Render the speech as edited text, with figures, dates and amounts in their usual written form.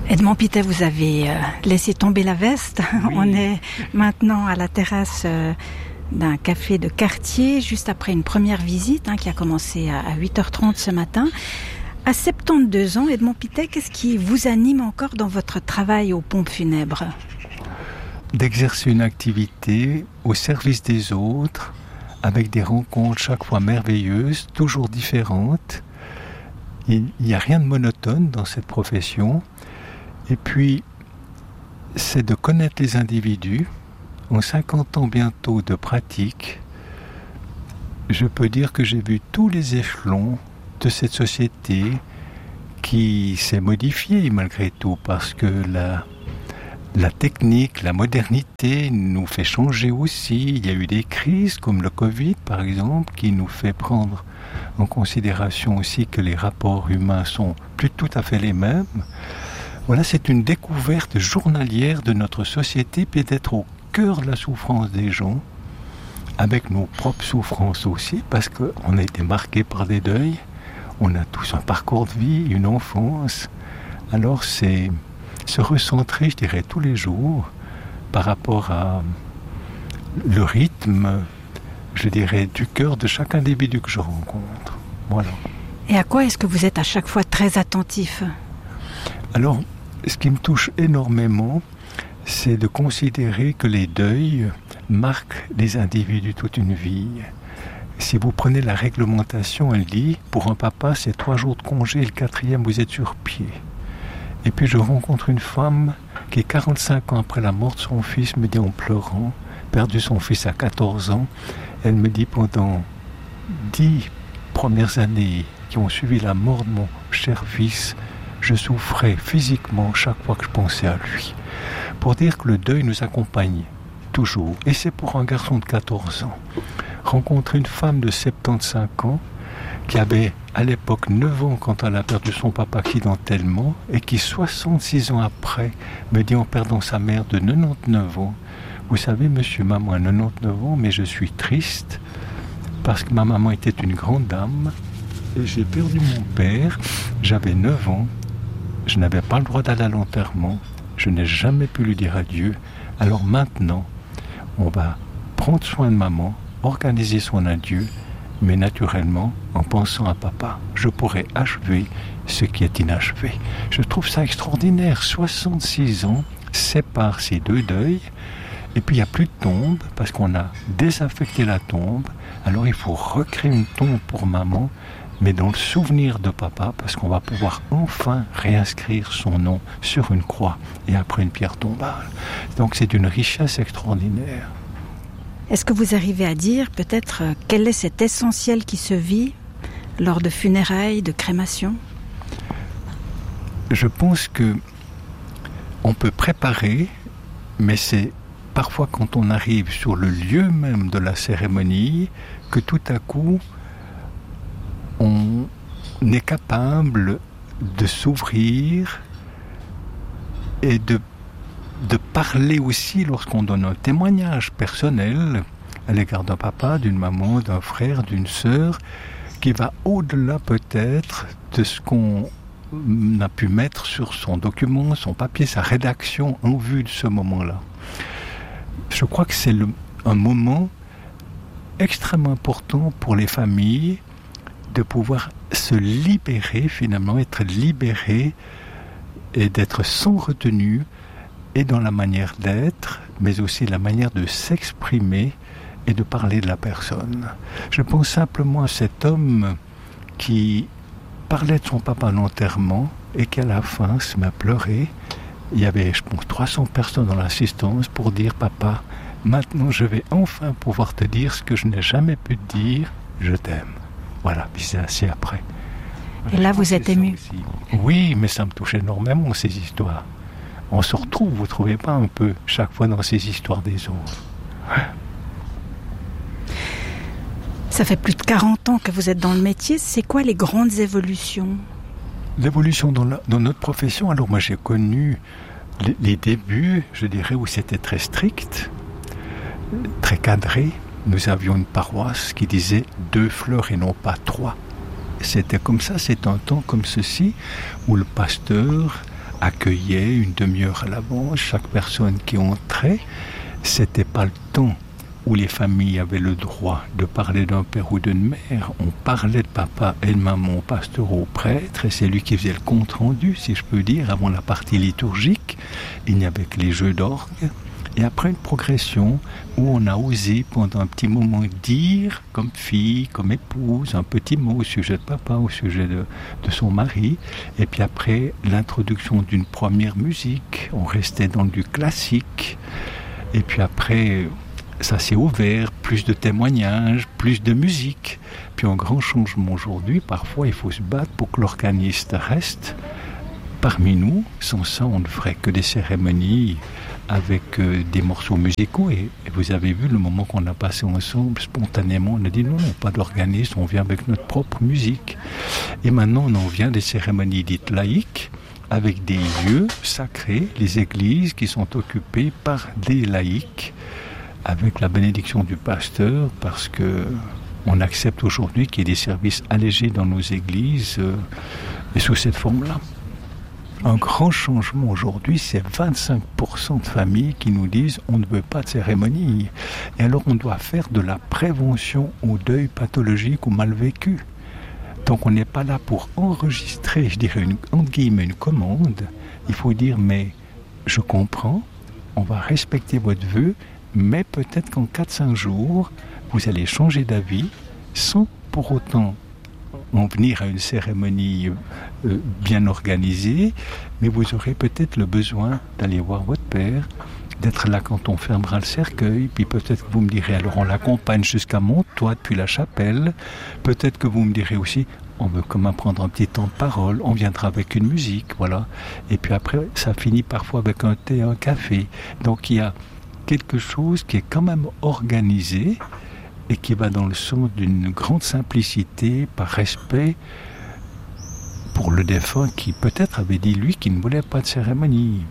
Edmond Pittet, vous avez laissé tomber la veste. Oui. On est maintenant à la terrasse d'un café de quartier, juste après une première visite qui a commencé à 8h30 ce matin. À 72 ans, Edmond Pittet, qu'est-ce qui vous anime encore dans votre travail aux pompes funèbres ? D'exercer une activité au service des autres, avec des rencontres chaque fois merveilleuses, toujours différentes. Il n'y a rien de monotone dans cette profession. Et puis, c'est de connaître les individus. En 50 ans bientôt de pratique, je peux dire que j'ai vu tous les échelons de cette société qui s'est modifiée malgré tout, parce que la technique, la modernité nous fait changer aussi. Il y a eu des crises comme le Covid par exemple, qui nous fait prendre en considération aussi que les rapports humains sont plus tout à fait les mêmes. Voilà, c'est une découverte journalière de notre société, puis d'être au cœur de la souffrance des gens, avec nos propres souffrances aussi, parce qu'on a été marqués par des deuils, on a tous un parcours de vie, une enfance. Alors c'est se recentrer, je dirais, tous les jours par rapport à le rythme, je dirais, du cœur de chaque individu que je rencontre. Voilà. Et à quoi est-ce que vous êtes à chaque fois très attentif ? Alors, ce qui me touche énormément, c'est de considérer que les deuils marquent les individus toute une vie. Si vous prenez la réglementation, elle dit, pour un papa, c'est 3 jours de congé, et le 4e, vous êtes sur pied. Et puis je rencontre une femme qui, 45 ans après la mort de son fils, me dit en pleurant, perdu son fils à 14 ans, elle me dit, pendant 10 premières années qui ont suivi la mort de mon cher fils, je souffrais physiquement chaque fois que je pensais à lui. Pour dire que le deuil nous accompagne toujours. Et c'est pour un garçon de 14 ans. Rencontrer une femme de 75 ans qui avait à l'époque 9 ans quand elle a perdu son papa accidentellement et qui 66 ans après me dit en perdant sa mère de 99 ans, vous savez monsieur, maman a 99 ans mais je suis triste parce que ma maman était une grande dame et j'ai perdu mon père, j'avais 9 ans, je n'avais pas le droit d'aller à l'enterrement, je n'ai jamais pu lui dire adieu, alors maintenant on va prendre soin de maman, organiser son adieu, mais naturellement, en pensant à papa, je pourrais achever ce qui est inachevé. Je trouve ça extraordinaire. 66 ans séparent ces deux deuils, et puis il n'y a plus de tombe, parce qu'on a désaffecté la tombe. Alors il faut recréer une tombe pour maman, mais dans le souvenir de papa, parce qu'on va pouvoir enfin réinscrire son nom sur une croix, et après une pierre tombale. Donc c'est d'une richesse extraordinaire. Est-ce que vous arrivez à dire peut-être quel est cet essentiel qui se vit lors de funérailles, de crémation ? Je pense que on peut préparer, mais c'est parfois quand on arrive sur le lieu même de la cérémonie que tout à coup on est capable de s'ouvrir et de parler aussi lorsqu'on donne un témoignage personnel à l'égard d'un papa, d'une maman, d'un frère, d'une sœur, qui va au-delà peut-être de ce qu'on a pu mettre sur son document, son papier, sa rédaction en vue de ce moment-là. Je crois que c'est un moment extrêmement important pour les familles de pouvoir se libérer finalement, être libéré et d'être sans retenue et dans la manière d'être, mais aussi la manière de s'exprimer et de parler de la personne. Je pense simplement à cet homme qui parlait de son papa à l'enterrement et qui à la fin se met à pleurer. Il y avait, je pense, 300 personnes dans l'assistance pour dire « Papa, maintenant je vais enfin pouvoir te dire ce que je n'ai jamais pu te dire, je t'aime. » Voilà, puis c'est assez après. Et là, vous êtes ému. Oui, mais ça me touche énormément, ces histoires. On se retrouve, vous ne trouvez pas un peu, chaque fois dans ces histoires des autres. Ça fait plus de 40 ans que vous êtes dans le métier. C'est quoi les grandes évolutions ? L'évolution dans notre profession, alors moi j'ai connu les débuts, je dirais, où c'était très strict, très cadré. Nous avions une paroisse qui disait 2 fleurs et non pas 3. C'était comme ça, c'est un temps comme ceci, où le pasteur accueillait une demi-heure à l'avance chaque personne qui entrait. C'était pas le temps où les familles avaient le droit de parler d'un père ou d'une mère. On parlait de papa et de maman au pasteur, au prêtre, et c'est lui qui faisait le compte-rendu, si je peux dire, avant la partie liturgique. Il n'y avait que les jeux d'orgue. Et après une progression où on a osé pendant un petit moment dire, comme fille, comme épouse, un petit mot au sujet de papa, au sujet de son mari. Et puis après l'introduction d'une première musique, on restait dans du classique. Et puis après, ça s'est ouvert, plus de témoignages, plus de musique. Puis un grand changement aujourd'hui, parfois il faut se battre pour que l'organiste reste parmi nous. Sans ça, on ne ferait que des cérémonies avec des morceaux musicaux. Et vous avez vu le moment qu'on a passé ensemble, spontanément, on a dit non, pas d'organiste, on vient avec notre propre musique. Et maintenant, on en vient des cérémonies dites laïques, avec des lieux sacrés, les églises qui sont occupées par des laïcs, avec la bénédiction du pasteur, parce que on accepte aujourd'hui qu'il y ait des services allégés dans nos églises et sous cette forme-là. Un grand changement aujourd'hui, c'est 25% de familles qui nous disent on ne veut pas de cérémonie. Et alors on doit faire de la prévention au deuil pathologique ou mal vécu. Donc on n'est pas là pour enregistrer, je dirais, entre guillemets, une commande. Il faut dire mais je comprends, on va respecter votre vœu, mais peut-être qu'en 4-5 jours, vous allez changer d'avis sans pour autant en venir à une cérémonie bien organisée, mais vous aurez peut-être le besoin d'aller voir votre père, d'être là quand on fermera le cercueil, puis peut-être que vous me direz, alors on l'accompagne jusqu'à Montois depuis la chapelle, peut-être que vous me direz aussi, on veut comme prendre un petit temps de parole, on viendra avec une musique, voilà, et puis après, ça finit parfois avec un thé, un café, donc il y a quelque chose qui est quand même organisé, et qui va dans le sens d'une grande simplicité, par respect pour le défunt qui peut-être avait dit lui qu'il ne voulait pas de cérémonie.